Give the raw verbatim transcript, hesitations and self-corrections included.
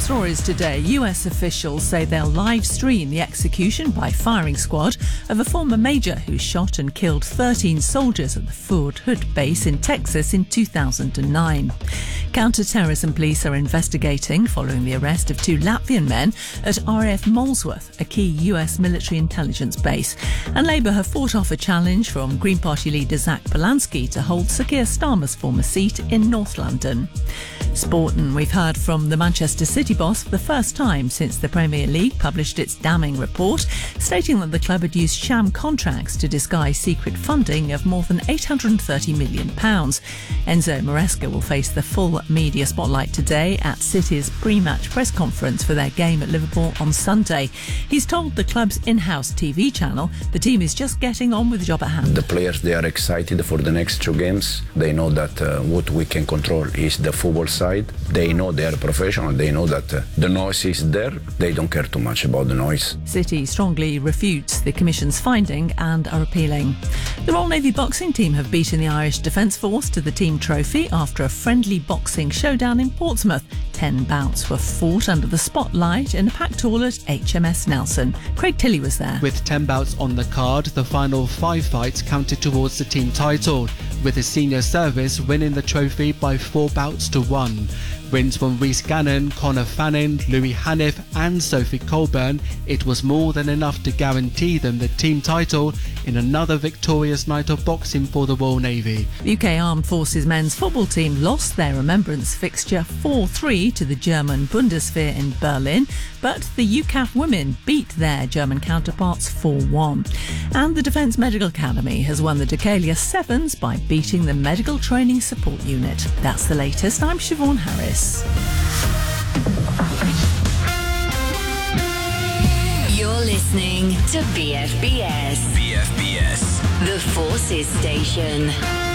stories today. U S officials say they'll live stream the execution by firing squad of a former major who shot and killed thirteen soldiers at the Fort Hood base in Texas in two thousand nine. Counter-terrorism police are investigating following the arrest of two Latvian men at R A F Molesworth, a key U S military intelligence base. And Labour have fought off a challenge from Green Party leader Zach Polanski to hold Sir Keir Starmer's former seat in North London. Sport, and we've heard from the Manchester City boss for the first time since the Premier League published its damning report, stating that the club had used sham contracts to disguise secret funding of more than eight hundred thirty million pounds. Enzo Maresca will face the full media spotlight today at City's pre-match press conference for their game at Liverpool on Sunday. He's told the club's in-house T V channel the team is just getting on with the job at hand. The players, they are excited for the next two games. They know that uh, what we can control is the football side. They know they are professional. They know that uh, the noise is there. They don't care too much about the noise. City strongly refutes the Commission's finding and are appealing. The Royal Navy boxing team have beaten the Irish Defence Force to the team trophy after a friendly boxing showdown in Portsmouth. Ten bouts were fought under the spotlight in a packed hall at H M S Nelson. Craig Tilley was there. With ten bouts on the card, the final five fights counted towards the team title, with the senior service winning the trophy by four bouts to one. Wins from Rhys Gannon, Conor Fannin, Louis Haniff and Sophie Colburn, it was more than enough to guarantee them the team title in another victorious night of boxing for the Royal Navy. The U K Armed Forces men's football team lost their remembrance fixture four three to the German Bundeswehr in Berlin, but the U C A F women beat their German counterparts four one. And the Defence Medical Academy has won the Decalia Sevens by beating the Medical Training Support Unit. That's the latest. I'm Siobhan Harris. You're listening to B F B S. B F B S. The Forces Station.